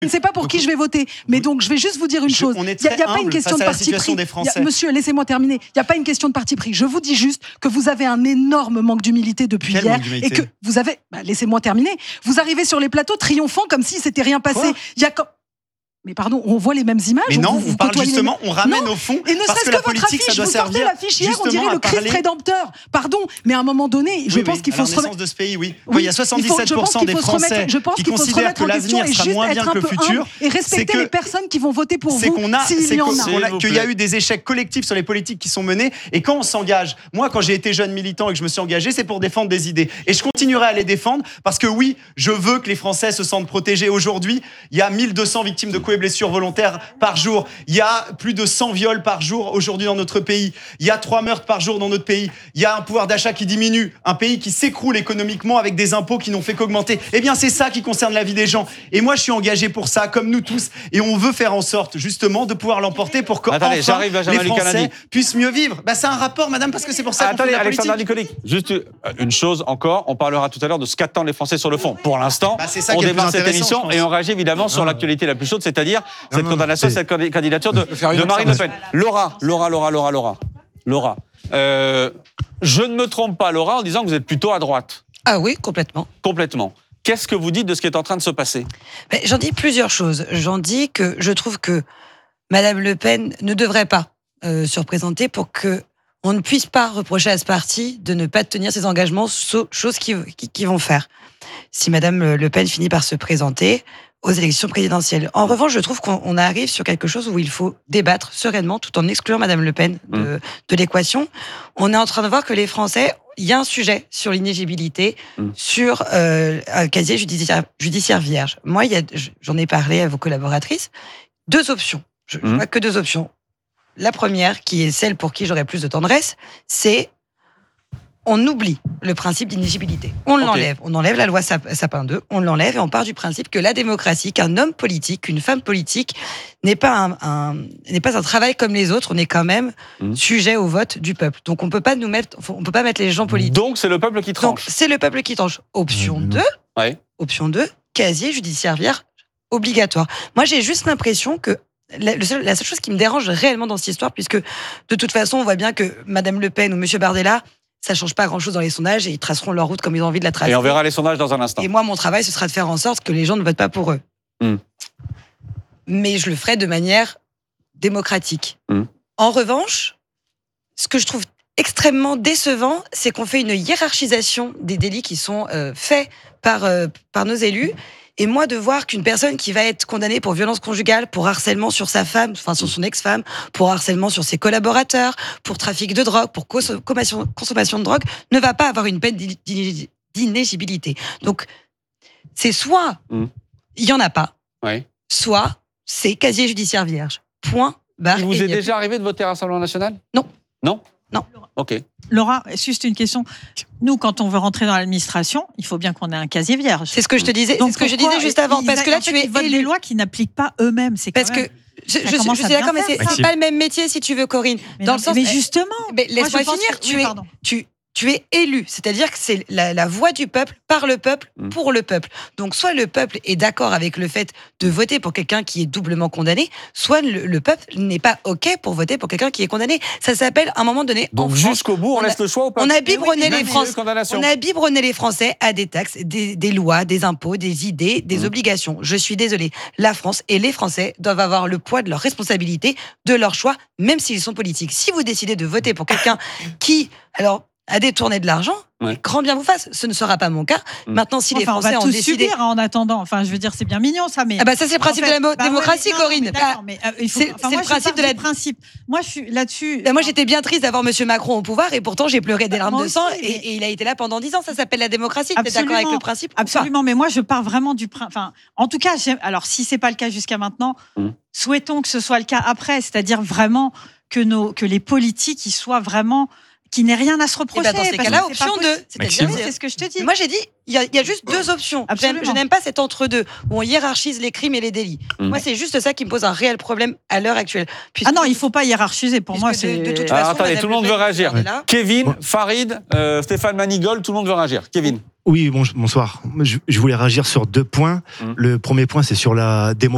Je ne sais pas pour qui je vais voter, mais donc je vais juste vous dire une chose. On est Il n'y très a pas une question de parti pris. Monsieur, laissez-moi terminer. Il n'y a pas une question de parti pris. Je vous dis juste que vous avez un énorme manque d'humilité depuis hier et que vous avez. Laissez-moi terminer. Vous arrivez sur les plateaux triomphant comme si c'était rien passé. Il y a Mais pardon, on voit les mêmes images. Mais non, on parle justement, on ramène au fond. Et ne parce serait-ce que la que votre politique, affiche, ça doit vous sortez servir. l'affiche hier, on dirait le Christ rédempteur. Pardon, mais à un moment donné, je pense qu'il faut se remettre. De ce pays, oui. Il y a 77% des Français qui considèrent que l'avenir sera moins bien que le futur. Et respecter les personnes qui vont voter pour vous. Qu'il y a eu des échecs collectifs sur les politiques qui sont menées. Et quand on s'engage, moi, quand j'ai été jeune militant et que je me suis engagé, c'est pour défendre des idées. Et je continuerai à les défendre parce que oui, je veux que les Français se sentent protégés. Aujourd'hui, il y a 1200 victimes de coups et blessures volontaires par jour. Il y a plus de 100 viols par jour aujourd'hui dans notre pays. Il y a 3 meurtres par jour dans notre pays. Il y a un pouvoir d'achat qui diminue. Un pays qui s'écroule économiquement avec des impôts qui n'ont fait qu'augmenter. Eh bien, c'est ça qui concerne la vie des gens. Et moi, je suis engagé pour ça, comme nous tous. Et on veut faire en sorte, justement, de pouvoir l'emporter pour que les Français puissent mieux vivre. C'est un rapport, madame, parce que c'est pour ça qu'on fait la politique. Alexandre Nicolic, juste une chose encore. On parlera tout à l'heure de ce qu'attendent les Français sur le fond. Pour l'instant, on démarre cette émission et on réagit évidemment sur l'actualité la plus chaude, c'est-à-dire cette condamnation, cette candidature de Marine Le Pen. Laura. Je ne me trompe pas, Laura, en disant que vous êtes plutôt à droite. Ah oui, complètement. Complètement. Qu'est-ce que vous dites de ce qui est en train de se passer ? J'en dis plusieurs choses. J'en dis que je trouve que Madame Le Pen ne devrait pas se représenter pour que on ne puisse pas reprocher à ce parti de ne pas tenir ses engagements, chose qu'ils vont faire. Si Madame Le Pen finit par se présenter aux élections présidentielles. En revanche, je trouve qu'on arrive sur quelque chose où il faut débattre sereinement tout en excluant Madame Le Pen de l'équation. On est en train de voir que les Français, il y a un sujet sur l'inéligibilité, sur un casier judiciaire vierge. Moi, j'en ai parlé à vos collaboratrices. 2 options. Je vois que 2 options. La première, qui est celle pour qui j'aurais plus de tendresse, c'est on oublie le principe d'inéligibilité. On l'enlève. On enlève la loi Sapin 2, on l'enlève et on part du principe que la démocratie, qu'un homme politique, qu'une femme politique n'est pas un travail comme les autres. On est quand même sujet au vote du peuple. Donc on peut pas mettre les gens politiques. Donc c'est le peuple qui tranche. Donc c'est le peuple qui tranche. Option 2. Ouais. Option 2, casier judiciaire vierge obligatoire. Moi j'ai juste l'impression que la seule chose qui me dérange réellement dans cette histoire, puisque de toute façon on voit bien que Madame Le Pen ou Monsieur Bardella, ça change pas grand-chose dans les sondages et ils traceront leur route comme ils ont envie de la tracer. Et on verra les sondages dans un instant. Et moi, mon travail, ce sera de faire en sorte que les gens ne votent pas pour eux. Mais je le ferai de manière démocratique. En revanche, ce que je trouve extrêmement décevant, c'est qu'on fait une hiérarchisation des délits qui sont faits par nos élus. Et moi, de voir qu'une personne qui va être condamnée pour violence conjugale, pour harcèlement sur sa femme, enfin sur son ex-femme, pour harcèlement sur ses collaborateurs, pour trafic de drogue, pour consommation de drogue, ne va pas avoir une peine d'inéligibilité. Donc, c'est soit il y en a pas, soit c'est casier judiciaire vierge. Point. Il vous est déjà arrivé de voter à l'Assemblée nationale ? Non. Non ? Non. Ok. Laura, juste une question. Nous, quand on veut rentrer dans l'administration, il faut bien qu'on ait un casier vierge. C'est ce que je te disais. C'est ce que je disais juste avant. Parce que là, tu es élu. Des lois qui n'appliquent pas eux-mêmes. C'est parce que je suis d'accord, mais c'est pas le même métier, si tu veux, Corinne. Mais justement. Laisse-moi finir. Tu es élu, c'est-à-dire que c'est la voix du peuple, par le peuple, pour le peuple. Donc, soit le peuple est d'accord avec le fait de voter pour quelqu'un qui est doublement condamné, soit le peuple n'est pas OK pour voter pour quelqu'un qui est condamné. Ça s'appelle, à un moment donné, donc jusqu'au bout, on laisse le choix au peuple. On a biberonné les Français à des taxes, des lois, des impôts, des idées, des obligations. Je suis désolée. La France et les Français doivent avoir le poids de leurs responsabilités, de leurs choix, même s'ils sont politiques. Si vous décidez de voter pour quelqu'un qui, à détourner de l'argent, grand bien vous fasse. Ce ne sera pas mon cas. Maintenant, si les Français ont décidé... On va tout subir en attendant. Enfin, je veux dire, c'est bien mignon, ça, mais... ça, c'est le principe de la démocratie, Corinne. C'est le principe de la... Moi, je suis là-dessus... Moi, j'étais bien triste d'avoir M. Macron au pouvoir et pourtant, j'ai pleuré des larmes de sang et il a été là pendant 10 ans. Ça s'appelle la démocratie. Tu es d'accord avec le principe? Absolument, mais moi, je pars vraiment du... Enfin, en tout cas, alors, si c'est pas le cas jusqu'à maintenant, souhaitons que ce soit le cas après. C'est-à-dire vraiment que les politiques, ils soient vraiment... qui n'ait rien à se reprocher. Dans ces cas-là, option 2. C'est ce que je te dis. Moi, j'ai dit, il y a juste 2 options. Je n'aime pas cet entre-deux où on hiérarchise les crimes et les délits. Moi, c'est juste ça qui me pose un réel problème à l'heure actuelle. Non, il ne faut pas hiérarchiser. Pour moi, c'est... De toute façon, attendez, tout le monde veut réagir. Kevin, Farid, Stéphane Manigol, tout le monde veut réagir. Kevin. Oui, bonsoir. Je voulais réagir sur 2 points. Le premier point, c'est sur la démocratie.